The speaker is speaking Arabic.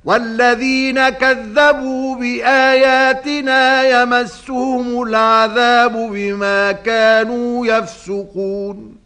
والذين كذبوا بآياتنا يمسهم العذاب بما كانوا يفسقون